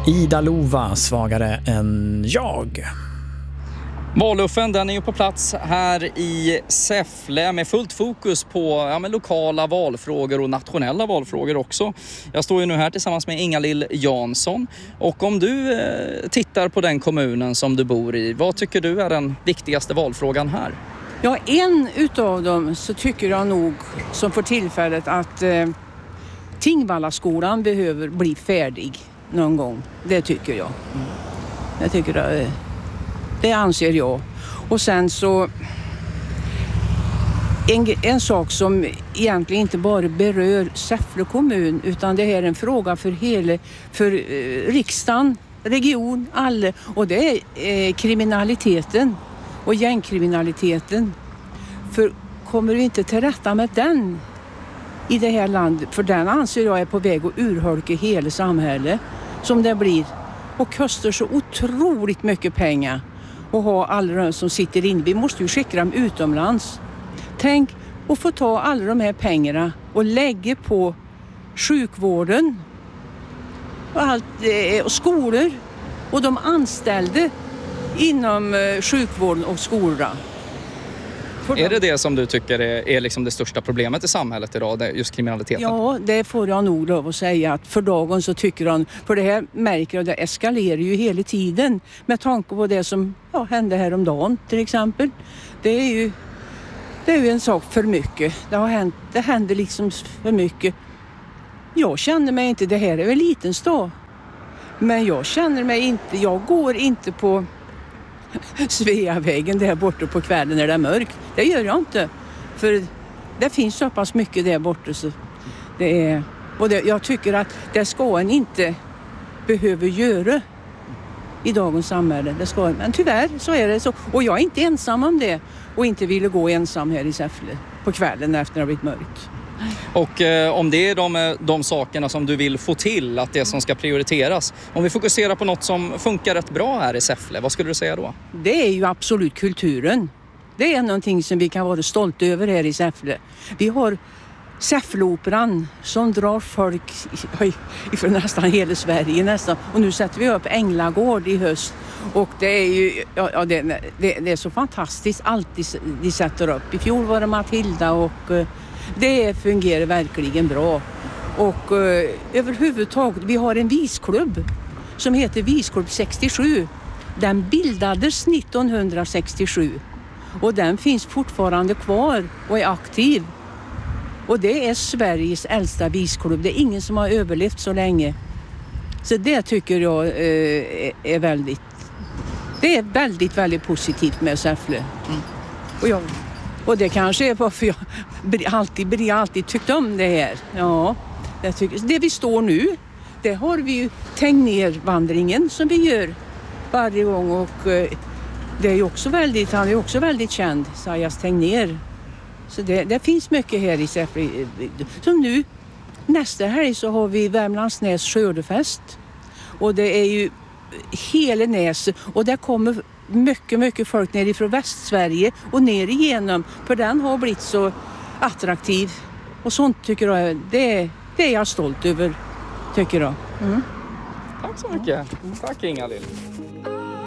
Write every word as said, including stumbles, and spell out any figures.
Ida Lova, svagare än jag. Valluffen, den är ju på plats här i Säffle med fullt fokus på ja, men lokala valfrågor och nationella valfrågor också. Jag står ju nu här tillsammans med Inga-Lill Jansson. Och om du eh, tittar på den kommunen som du bor i, vad tycker du är den viktigaste valfrågan här? Ja, en utav dem så tycker jag nog som för tillfället att eh, Tingvallaskolan behöver bli färdig någon gång. Det tycker jag. Mm. Jag tycker det, eh, det anser jag. Och sen så en, en sak som egentligen inte bara berör Säffle kommun utan det här är en fråga för hela för eh, riksdagen, region, alla, och det är eh, kriminaliteten och gängkriminaliteten. För kommer vi inte till rätta med den i det här landet, för den anser jag är på väg att urholka hela samhället som det blir och kostar så otroligt mycket pengar att ha alla de som sitter in. Vi måste ju skicka dem utomlands. Tänk att få ta alla de här pengarna och lägga på sjukvården och, allt, och skolor och de anställda inom sjukvården och skolorna. Är det det som du tycker är, är liksom det största problemet i samhället idag, det, just kriminaliteten? Ja, det får jag nog lov att säga. Att för dagen så tycker han, för det här märker jag, det eskalerar ju hela tiden med tanke på det som ja, hände häromdagen till exempel. Det är ju, det är ju en sak för mycket. Det har hänt, det händer liksom för mycket. Jag känner mig inte, det här är en liten stad. Men jag känner mig inte, jag går inte på Sveavägen där borta på kvällen när det är mörkt. Det gör jag inte. För det finns så pass mycket där borta så det är, och det, jag tycker att det ska en inte behöver göra i dagens samhälle. Det ska, men tyvärr så är det så. Och jag är inte ensam om det och inte ville gå ensam här i Säffle på kvällen efter det har blivit mörkt. Och eh, om det är de, de sakerna som du vill få till, att det som ska prioriteras. Om vi fokuserar på något som funkar rätt bra här i Säffle, vad skulle du säga då? Det är ju absolut kulturen. Det är någonting som vi kan vara stolta över här i Säffle. Vi har Säffleoperan som drar folk från nästan hela Sverige nästan. Och nu sätter vi upp Änglagård i höst. Och det är ju ja, det, det, det är så fantastiskt allt de, de sätter upp. I fjol var det Matilda och det fungerar verkligen bra. Och uh, överhuvudtaget, vi har en visklubb som heter Visklubb sextiosju. Den bildades nittonhundrasextiosju och den finns fortfarande kvar och är aktiv. Och det är Sveriges äldsta visklubb. Det är ingen som har överlevt så länge. Så det tycker jag uh, är väldigt, det är väldigt, väldigt positivt med Säffle. Mm. Och jag Och det kanske är varför jag alltid, alltid tyckt om det här. Ja, jag tycker, det vi står nu, det har vi ju Tegnér-vandringen som vi gör varje gång. Och eh, det är ju också väldigt, han är också väldigt känd, Esaias Tegnér. Så det, det finns mycket här i Säffle. Så nu, nästa helg så har vi Värmlandsnäs skördefest. Och det är ju hela Näs och där kommer mycket, mycket folk ner ifrån Västsverige och ner igenom. För den har blivit så attraktiv. Och sånt tycker jag, det, det är jag stolt över, tycker jag. Mm. Tack så mycket. Tack Inga-Lill.